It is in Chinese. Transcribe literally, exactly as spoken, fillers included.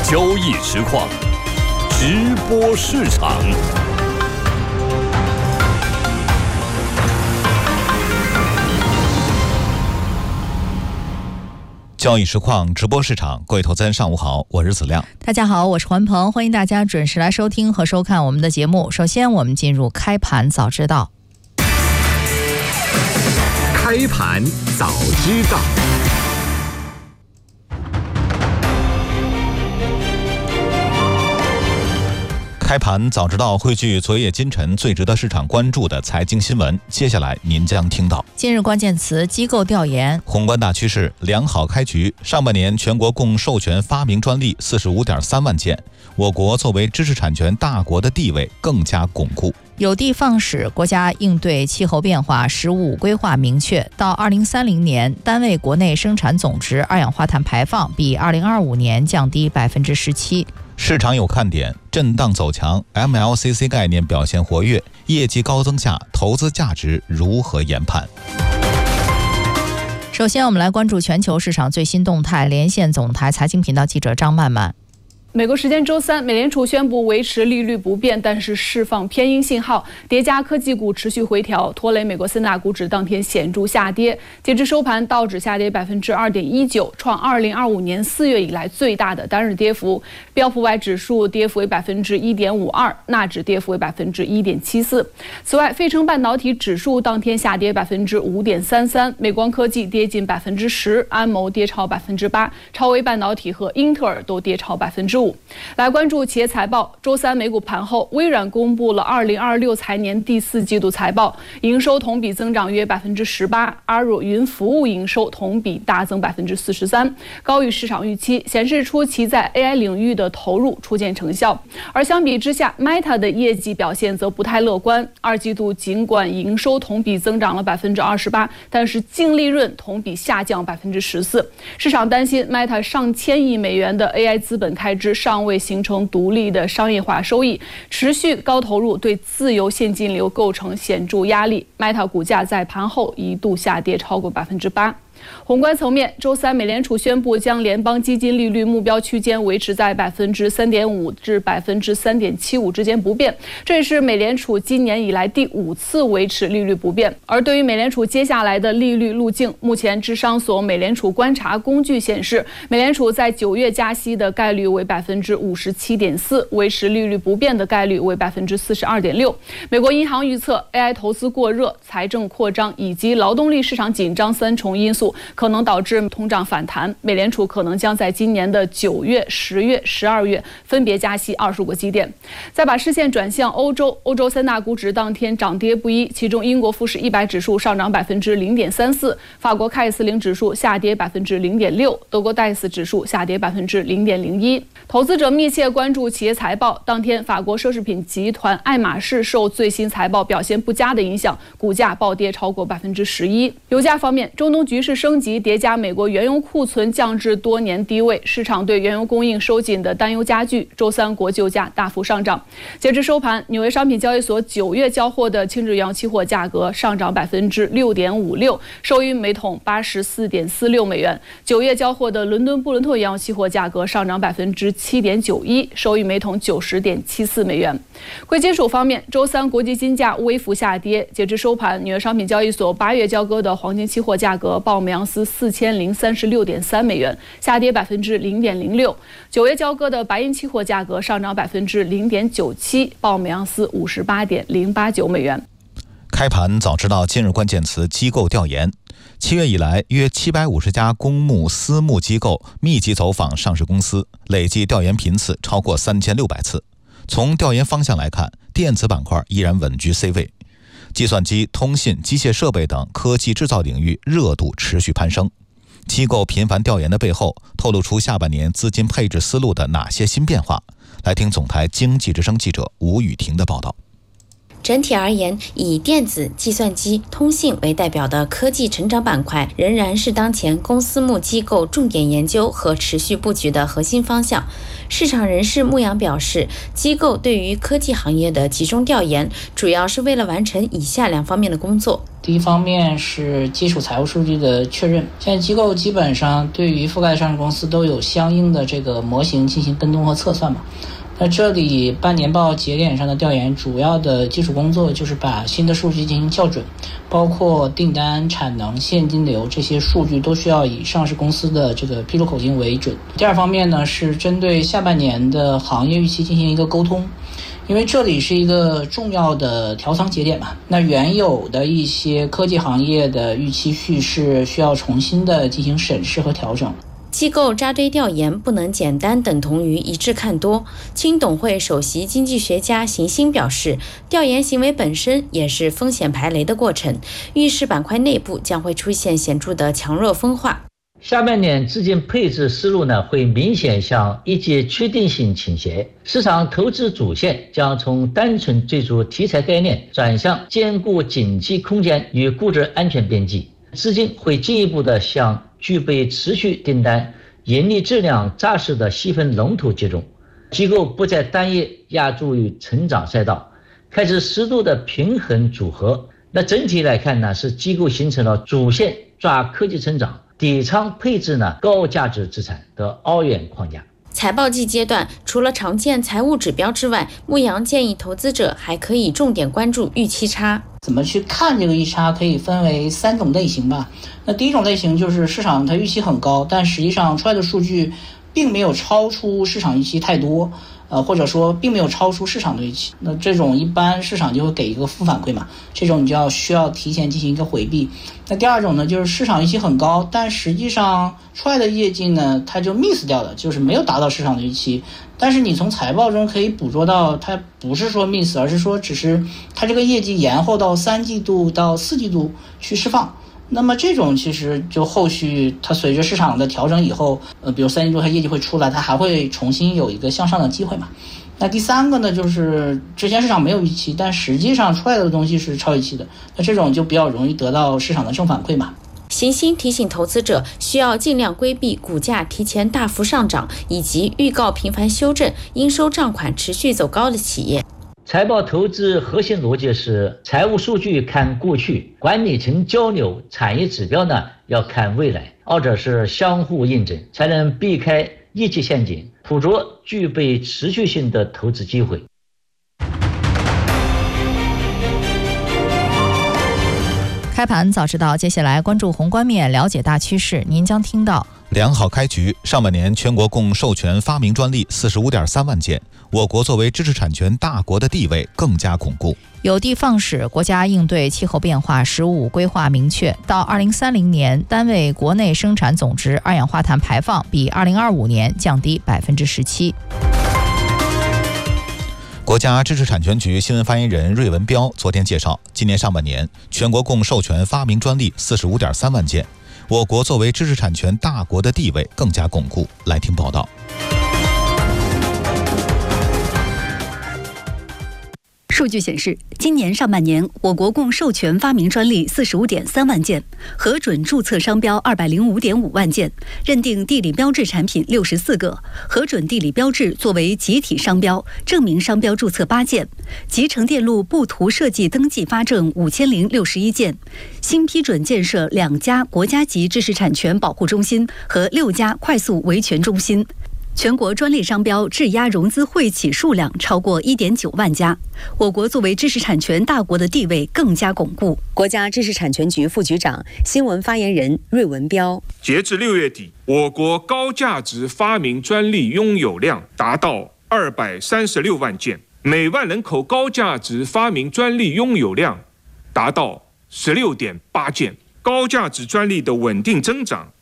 交易实况，直播市场。 交易实况直播市场，各位投资人上午好，我是子亮。 大家好，我是环鹏，欢迎大家准时来收听和收看我们的节目。首先我们进入开盘早知道。 开盘早知道。 开盘早知道汇聚昨夜今晨最值得市场关注的财经新闻，接下来您将听到： 今日关键词机构调研， 宏观大趋势良好开局。上半年全国共授权发明专利 四十五点三万件，我国作为知识产权大国的地位更加巩固。 有的放矢，国家应对气候变化“十五五”规划明确，到二零三零年，单位国内生产总值二氧化碳排放比二零二五年降低百分之十七。 市场有看点，震荡走强 ，M L C C 概念表现活跃，业绩高增下，投资价值如何研判？ 首先，我们来关注全球市场最新动态，连线总台财经频道记者张曼曼。 美国时间周三，美联储宣布维持利率不变，但是释放偏鹰信号，叠加科技股持续回调，拖累美国三大股指当天显著下跌。截至收盘，道指下跌百分之二点一九，创二零二五年四月以来最大的单日跌幅。标普五百指数跌幅为百分之一点五二，纳指跌幅为百分之一点七四。此外，费城半导体指数当天下跌百分之五点三三，美光科技跌近百分之十，安谋跌超百分之八，超微半导体和英特尔都跌超百分之五。来关注企业财报。周三美股盘后，微软公布了二零二六财年第四季度财报，营收同比增长约百分之十八，阿鲁云服务营收同比大增百分之四十三，高于市场预期，显示出其在 A I 领域的投入初见成效。而相比之下 ，Meta 的业绩表现则不太乐观。二季度尽管营收同比增长了百分之二十八，但是净利润同比下降百分之十四。市场担心 Meta 上千亿美元的 A I 资本开支尚未形成独立的商业化收益，持续高投入对自由现金流构成显著压力。Meta 股价在盘后一度下跌超过百分之八。宏观层面，周三美联储宣布将联邦基金利率目标区间维持在百分之三点五至百分之三点七五之间不变，这也是美联储今年以来第五次维持利率不变。而对于美联储接下来的利率路径，目前智商所美联储观察工具显示，美联储在九月加息的概率为百分之五十七点四，维持利率不变的概率为百分之四十二点六。美国银行预测 A I 投资过热、财政扩张以及劳动力市场紧张三重因素可能导致通胀反弹，美联储可能将在今年的九月、十月、十二月分别加息二十五个基点。再把视线转向欧洲，欧洲三大股指当天涨跌不一，其中英国富时一百指数上涨百分之零点三四，法国 C A C 四十指数下跌百分之零点六，德国 D A X 指数下跌百分之零点零一。投资者密切关注企业财报，当天法国奢侈品集团爱马仕受最新财报表现不佳的影响，股价暴跌超过百分之十一。油价方面，中东局势升级叠加美国原油库存降至多年低位，市场对原油供应收紧的担忧加剧。周三国际油价大幅上涨，截至收盘，纽约商品交易所九月交货的轻质原油期货价格上涨百分之六点五六，收于每桶八十四点四六美元。九月交货的伦敦布伦特原油期货价格上涨百分之七点九一，收于每桶九十点七四美元。贵金属方面，周三国际金价微幅下跌，截至收盘，纽约商品交易所八月交割的黄金期货价格报每盎司四千零三十六点三美元，下跌百分之零点零六。九月交割的白银期货价格上涨百分之零点九七，报每盎司五十八点零八九美元。 开盘早知道今日关键词机构调研。七月以来，约七百五十家公募、私募机构密集走访上市公司，累计调研频次超过三千六百次。从调研方向来看，电子板块依然稳居 C 位，计算机、通信、机械设备等科技制造领域热度持续攀升。机构频繁调研的背后，透露出下半年资金配置思路的哪些新变化？来听总台经济之声记者吴雨婷的报道。 整体而言，以电子、计算机、通信为代表的科技成长板块仍然是当前公私募机构重点研究和持续布局的核心方向。市场人士牧羊表示，机构对于科技行业的集中调研，主要是为了完成以下两方面的工作。 第一方面是基础财务数据的确认，现在机构基本上对于覆盖上市公司都有相应的这个模型进行跟踪和测算嘛。那这里半年报节点上的调研主要的基础工作就是把新的数据进行校准，包括订单、产能、现金流这些数据都需要以上市公司的这个披露口径为准。第二方面呢，是针对下半年的行业预期进行一个沟通，因为这里是一个重要的调仓节点嘛，那原有的一些科技行业的预期叙事需要重新的进行审视和调整。 机构扎堆调研不能简单等同于一致看多。青董会首席经济学家邢鑫表示，调研行为本身也是风险排雷的过程，预示板块内部将会出现显著的强弱分化。 下半年资金配置思路呢，会明显向一级确定性倾斜，市场投资主线将从单纯追逐题材概念转向兼顾景气空间与估值安全边际，资金会进一步的向具备持续订单、盈利质量扎实的细分龙头集中，机构不再单一压注于成长赛道，开始适度的平衡组合。那整体来看呢，是机构形成了主线抓科技成长，底仓配置呢高价值资产的二元框架。 财报季阶段，除了常见财务指标之外，牧羊建议投资者还可以重点关注预期差。 怎么去看这个预期差，可以分为三种类型吧。那第一种类型就是市场它预期很高，但实际上出来的数据并没有超出市场预期太多，呃，或者说并没有超出市场的预期。那这种一般市场就会给一个负反馈嘛，这种你就要需要提前进行一个回避。那第二种呢，就是市场预期很高，但实际上出来的业绩呢，它就 miss 掉了，就是没有达到市场的预期。但是你从财报中可以捕捉到，它不是说 miss， 而是说只是它这个业绩延后到三季度到四季度去释放。那么这种其实就后续它随着市场的调整以后，呃，比如三季度它业绩会出来，它还会重新有一个向上的机会嘛。那第三个呢，就是之前市场没有预期，但实际上出来的东西是超预期的，那这种就比较容易得到市场的正反馈嘛。 邢鑫提醒投资者需要尽量规避股价提前大幅上涨以及预告频繁修正、应收账款持续走高的企业。 财报投资核心逻辑是财务数据看过去，管理层交流，产业指标呢要看未来，二者是相互印证，才能避开业绩陷阱，捕捉具备持续性的投资机会。 开盘早知道，接下来关注宏观面，了解大趋势。您将听到： 良好开局，上半年全国共授权发明专利四十五点三万件，我国作为知识产权大国的地位更加巩固。 有的放矢，国家应对气候变化“十五”规划明确，到二零三零年，单位国内生产总值二氧化碳排放比二零二五年降低百分之十七。 国家知识产权局新闻发言人芮文彪昨天介绍，今年上半年全国共授权发明专利四十五点三万件，我国作为知识产权大国的地位更加巩固。来听报道。 数据显示，今年上半年，我国共授权发明专利四十五点三万件，核准注册商标二百零五点五万件，认定地理标志产品六十四个，核准地理标志作为集体商标，证明商标注册八件，集成电路布图设计登记发证五千零六十一件，新批准建设两家国家级知识产权保护中心和六家快速维权中心。全国专利商标质押融资汇企数量超过 一点九万家，我国作为知识产权大国的地位更加巩固。 国家知识产权局副局长、新闻发言人芮文彪： 截至六月底，我国高价值发明专利拥有量达到二百三十六万件，每万人口高价值发明专利拥有量达到十六点八件，高价值专利的稳定增长